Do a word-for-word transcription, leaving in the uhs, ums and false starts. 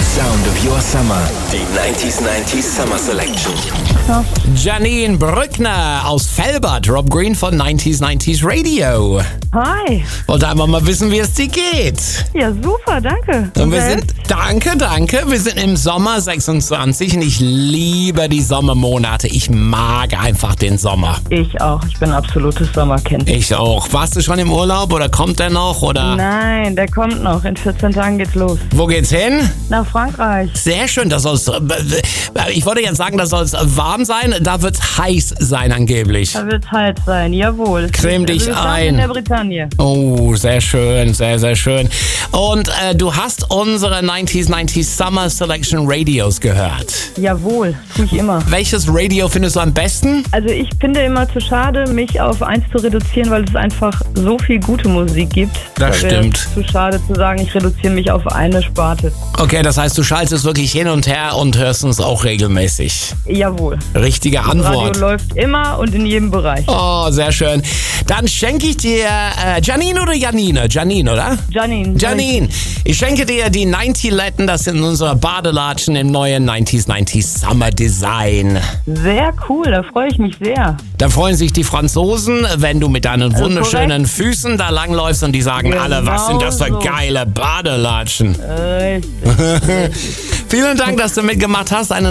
sound of your summer. Die neunzig neunzig Summer Selection. Janine Brückner aus Velbert, Rob Green von neunzig neunzig Radio. Hi. Wollte einfach mal wissen, wie es dir geht. Ja, super, danke. Und wir sind, danke, danke. Wir sind im Sommer sechsundzwanzig und ich liebe die Sommermonate. Ich mag einfach den Sommer. Ich auch. Ich bin ein absolutes Sommerkind. Ich auch. Warst du schon im Urlaub oder kommt der noch? Oder? Nein, der kommt noch. In vierzehn Tagen geht's los. Wo geht's hin? Nach Frankreich. Sehr schön. Da soll's, ich wollte jetzt sagen, da soll es warm sein. Da wird es heiß sein angeblich. Da wird's heiß sein, jawohl. Creme dich Wir sind ein. in der Bretagne. Oh, sehr schön, sehr, sehr schön. Und äh, du hast unsere neunzig neunzig Summer Selection Radios gehört. Jawohl, tue ich immer. Welches Radio findest du am besten? Also ich finde immer zu schade, mich auf eins zu reduzieren, weil es einfach so viel gute Musik gibt. Das Da wäre stimmt. es zu schade zu sagen, ich reduziere mich auf eine Sparte. Okay, das heißt, du schaltest wirklich hin und her und hörst uns auch regelmäßig. Jawohl. Richtige Das Antwort. Radio läuft immer und in jedem Bereich. Oh, sehr schön. Dann schenke ich dir äh, Janine oder Janine? Janine, oder? Janine. Janine, ich schenke dir die neunzig Letten, das sind unsere Badelatschen im neuen neunzig neunzig Summer Design. Sehr cool, da freue ich mich sehr. Da freuen sich die Franzosen, wenn du mit deinen Also wunderschönen Füßen da langläufst und die sagen Genau alle, was sind das für so. geile Badelatschen. Richtig. Vielen Dank, dass du mitgemacht hast. Einen